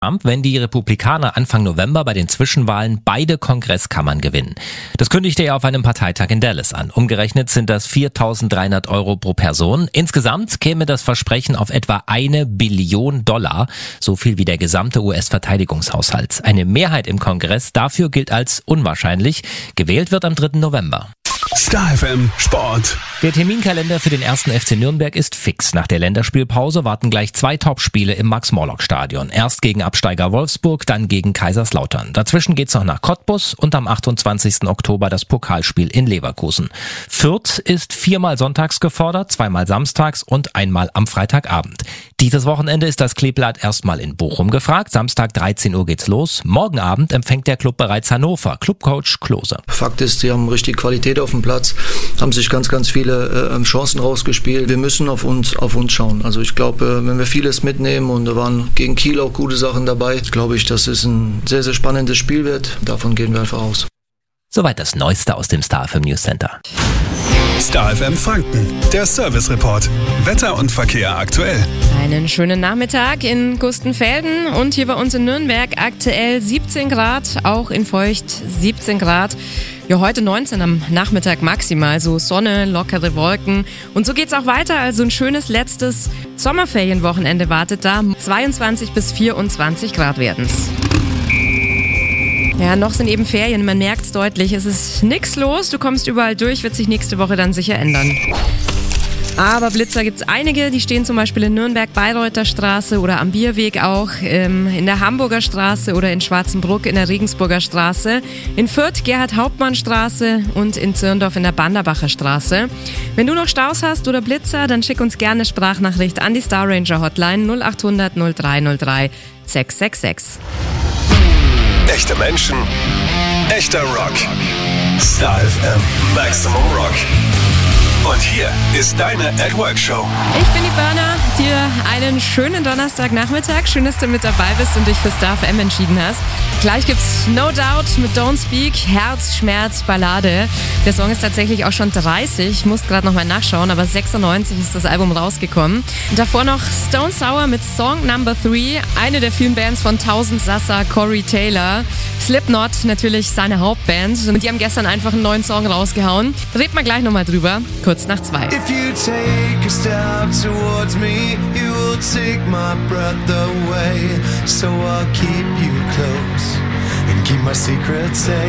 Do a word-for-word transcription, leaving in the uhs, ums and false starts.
wenn die Republikaner Anfang November bei den Zwischenwahlen beide Kongresskammern gewinnen. Das kündigte er auf einem Parteitag in Dallas an. Umgerechnet sind das viertausenddreihundert Euro pro Person. Insgesamt käme das Versprechen auf etwa eine Billion Dollar, so viel wie der gesamte U S-Verteidigungshaushalt. Eine Mehrheit im Kongress dafür gilt als unwahrscheinlich. Gewählt wird am dritten November. Star F M Sport. Der Terminkalender für den ersten F C Nürnberg ist fix. Nach der Länderspielpause warten gleich zwei Topspiele im Max-Morlock-Stadion. Erst gegen Absteiger Wolfsburg, dann gegen Kaiserslautern. Dazwischen geht's noch nach Cottbus und am achtundzwanzigsten Oktober das Pokalspiel in Leverkusen. Fürth ist viermal sonntags gefordert, zweimal samstags und einmal am Freitagabend. Dieses Wochenende ist das Kleeblatt erstmal in Bochum gefragt. Samstag dreizehn Uhr geht's los. Morgen Abend empfängt der Club bereits Hannover. Clubcoach Klose. Fakt ist, sie haben richtig Qualität auf dem Platz, haben sich ganz, ganz viele äh, Chancen rausgespielt. Wir müssen auf uns, auf uns schauen. Also ich glaube, äh, wenn wir vieles mitnehmen und da waren gegen Kiel auch gute Sachen dabei, glaube ich, dass es ein sehr, sehr spannendes Spiel wird. Davon gehen wir einfach aus. Soweit das Neueste aus dem Star F M News Center. Star F M Franken, der Service Report. Wetter und Verkehr aktuell. Einen schönen Nachmittag in Gustenfelden und hier bei uns in Nürnberg aktuell siebzehn Grad, auch in Feucht siebzehn Grad. Ja, heute neunzehn am Nachmittag maximal, so Sonne, lockere Wolken. Und so geht's auch weiter, also ein schönes letztes Sommerferienwochenende wartet da. zweiundzwanzig bis vierundzwanzig Grad werden's. Ja, noch sind eben Ferien, man merkt's deutlich, es ist nix los, du kommst überall durch, wird sich nächste Woche dann sicher ändern. Aber Blitzer gibt's einige, die stehen zum Beispiel in Nürnberg, Bayreuther Straße oder am Bierweg auch, ähm, in der Hamburger Straße oder in Schwarzenbruck in der Regensburger Straße, in Fürth Gerhard-Hauptmann-Straße und in Zirndorf in der Banderbacher Straße. Wenn du noch Staus hast oder Blitzer, dann schick uns gerne Sprachnachricht an die Star Ranger Hotline null acht hundert null drei null drei sechs sechs sechs. Echte Menschen, echter Rock. Star F M Maximum Rock. Und hier ist deine At Work Show. Ich bin die Berner, dir einen schönen Donnerstagnachmittag. Schön, dass du mit dabei bist und dich für Star F M entschieden hast. Gleich gibt's No Doubt mit Don't Speak, Herz, Schmerz, Ballade. Der Song ist tatsächlich auch schon dreißig, ich muss gerade nochmal nachschauen, aber sechsundneunzig ist das Album rausgekommen. Und davor noch Stone Sour mit Song Number Three, eine der vielen Bands von Tausend Sassa, Corey Taylor. Slipknot, natürlich seine Hauptband. Und die haben gestern einfach einen neuen Song rausgehauen. Reden wir gleich nochmal drüber. Kurz nach zwei. If you take a step towards me, you will take my breath away. So I'll keep you close and keep my secrets safe.